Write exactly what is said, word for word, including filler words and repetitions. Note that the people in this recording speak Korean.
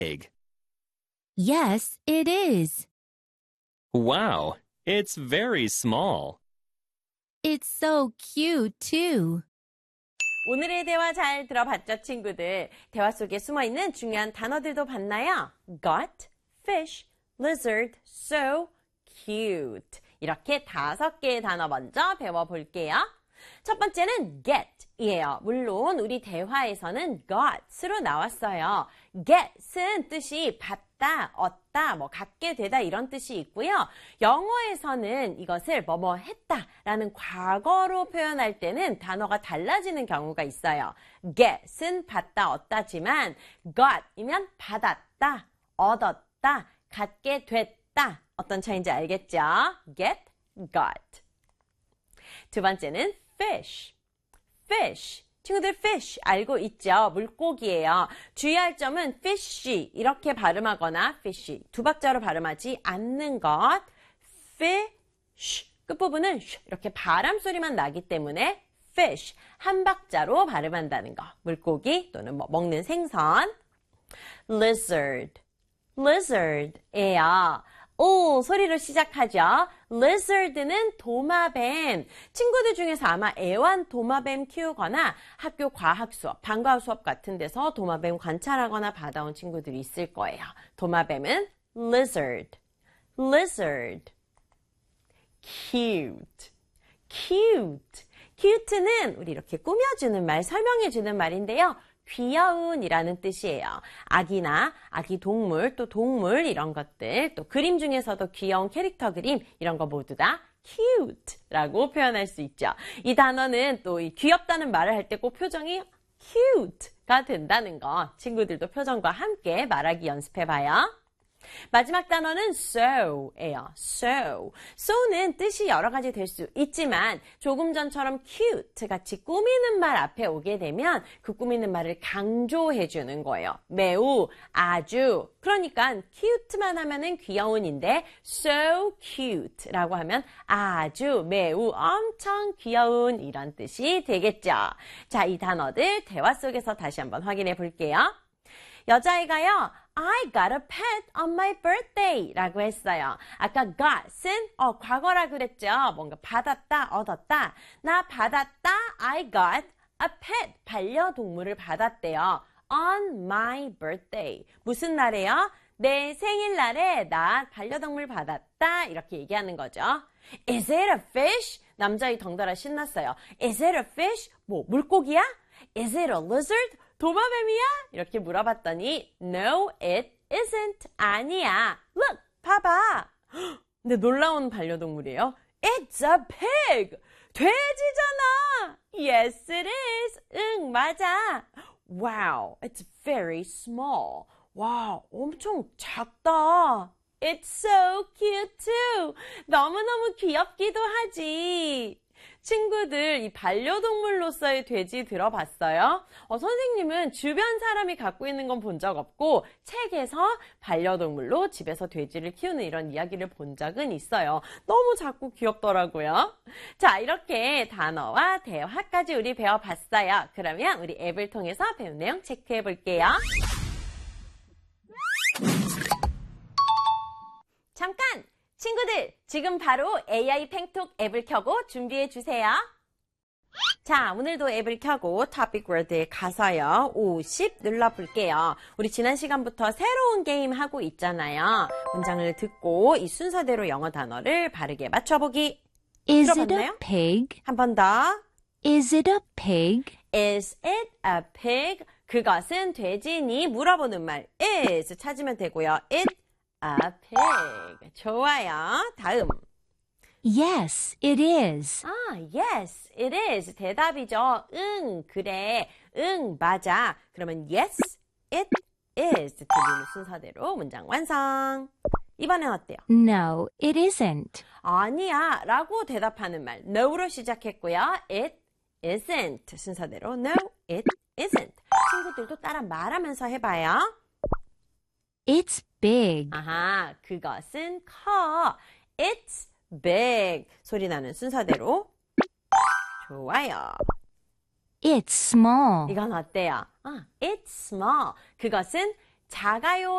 big. Yes, it is. Wow, it's very small. It's so cute, too. 오늘의 대화 잘 들어봤죠, 친구들? 대화 속에 숨어있는 중요한 단어들도 봤나요? got, fish, lizard, so, cute. 이렇게 다섯 개의 단어 먼저 배워볼게요. 첫 번째는 get이에요. 물론 우리 대화에서는 got으로 나왔어요. get은 뜻이 받다, 얻다, 뭐 갖게 되다 이런 뜻이 있고요. 영어에서는 이것을 뭐뭐 했다라는 과거로 표현할 때는 단어가 달라지는 경우가 있어요. get은 받다, 얻다지만 got이면 받았다, 얻었다, 갖게 됐다. 어떤 차이인지 알겠죠? get, got. 두 번째는 fish. fish. 친구들 fish 알고 있죠? 물고기예요. 주의할 점은 fishy 이렇게 발음하거나 fishy 두 박자로 발음하지 않는 것. fish 끝부분은 이렇게 바람 소리만 나기 때문에 fish 한 박자로 발음한다는 거. 물고기 또는 뭐 먹는 생선. lizard. lizard예요. 오 소리로 시작하죠. lizard는 도마뱀. 친구들 중에서 아마 애완 도마뱀 키우거나 학교 과학 수업, 방과후 수업 같은 데서 도마뱀 관찰하거나 받아온 친구들이 있을 거예요. 도마뱀은 lizard. lizard. cute. cute. cute는 우리 이렇게 꾸며주는 말, 설명해주는 말인데요. 귀여운이라는 뜻이에요. 아기나 아기 동물, 또 동물 이런 것들, 또 그림 중에서도 귀여운 캐릭터 그림 이런 거 모두 다 cute라고 표현할 수 있죠. 이 단어는 또 이 귀엽다는 말을 할 때 꼭 표정이 cute가 된다는 거 친구들도 표정과 함께 말하기 연습해봐요. 마지막 단어는 so예요. so. so는 뜻이 여러 가지 될 수 있지만 조금 전처럼 cute 같이 꾸미는 말 앞에 오게 되면 그 꾸미는 말을 강조해 주는 거예요. 매우, 아주. 그러니까 cute만 하면은 귀여운인데 so cute라고 하면 아주, 매우, 엄청 귀여운 이런 뜻이 되겠죠. 자, 이 단어들 대화 속에서 다시 한번 확인해 볼게요. 여자아이가요. I got a pet on my birthday 라고 했어요. 아까 got은 어, 과거라 그랬죠. 뭔가 받았다, 얻었다. 나 받았다, I got a pet. 반려동물을 받았대요. On my birthday. 무슨 날이에요? 내 생일날에 나 반려동물 받았다. 이렇게 얘기하는 거죠. Is it a fish? 남자아이 덩달아 신났어요. Is it a fish? 뭐 물고기야? Is it a lizard? 도마뱀이야? 이렇게 물어봤더니 No, it isn't. 아니야. Look, 봐봐. 근데 놀라운 반려동물이에요. It's a pig. 돼지잖아. Yes, it is. 응, 맞아. Wow, it's very small. 와, 엄청 작다. It's so cute too. 너무너무 귀엽기도 하지. 친구들, 이 반려동물로서의 돼지 들어봤어요? 어, 선생님은 주변 사람이 갖고 있는 건 본 적 없고 책에서 반려동물로 집에서 돼지를 키우는 이런 이야기를 본 적은 있어요. 너무 작고 귀엽더라고요. 자, 이렇게 단어와 대화까지 우리 배워봤어요. 그러면 우리 앱을 통해서 배운 내용 체크해 볼게요. 잠깐! 친구들, 지금 바로 에이아이 팽톡 앱을 켜고 준비해 주세요. 자, 오늘도 앱을 켜고 토픽 월드에 가서요. 오십 눌러볼게요. 우리 지난 시간부터 새로운 게임 하고 있잖아요. 문장을 듣고 이 순서대로 영어 단어를 바르게 맞춰보기. Is it 들어봤나요? a pig? 한 번 더. Is it a pig? Is it a pig? 그것은 돼지니? 물어보는 말 is 찾으면 되고요. It a pig. 좋아요. 다음. Yes, it is. 아, yes, it is. 대답이죠. 응, 그래. 응, 맞아. 그러면 yes, it is. 들리는 순서대로 문장 완성. 이번엔 어때요? No, it isn't. 아니야 라고 대답하는 말. no로 시작했고요. It isn't. 순서대로 no, it isn't. 친구들도 따라 말하면서 해봐요. It's big. 아하, 그것은 커. It's big. 소리 나는 순서대로. 좋아요. It's small. 이건 어때요? 아, it's small. 그것은 작아요